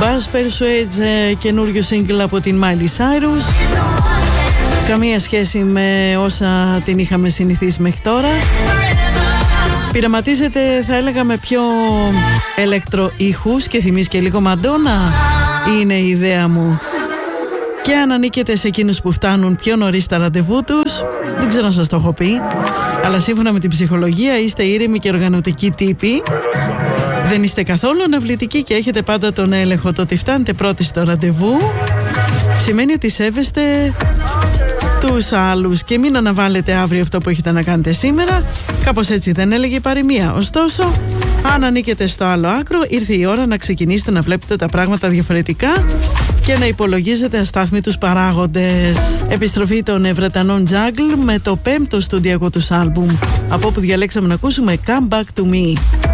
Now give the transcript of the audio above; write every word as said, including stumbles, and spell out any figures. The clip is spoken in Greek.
Buzz Persuades, καινούριο single από την Miley Cyrus. Καμία σχέση με όσα την είχαμε συνηθίσει μέχρι τώρα. Πειραματίζεται, θα έλεγα, με πιο ηλεκτροήχους και θυμίζει και λίγο Μαντόνα. Είναι η ιδέα μου. Και αν ανήκετε σε εκείνους που φτάνουν πιο νωρίς στα ραντεβού τους, δεν ξέρω αν σας το έχω πει, αλλά σύμφωνα με την ψυχολογία είστε ήρεμοι και οργανωτικοί τύποι. Δεν είστε καθόλου αναβλητικοί και έχετε πάντα τον έλεγχο. Το ότι φτάνετε πρώτοι στο ραντεβού σημαίνει ότι σέβεστε τους άλλους και μην αναβάλλετε αύριο αυτό που έχετε να κάνετε σήμερα. Κάπως έτσι δεν έλεγε η παροιμία. Ωστόσο, αν ανήκετε στο άλλο άκρο, ήρθε η ώρα να ξεκινήσετε να βλέπετε τα πράγματα διαφορετικά και να υπολογίζετε αστάθμιτους παράγοντες. Επιστροφή των Βρετανών Jungle με το πέμπτο στούντιακό τους άλμπουμ, από όπου διαλέξαμε να ακούσουμε Come Back to Me.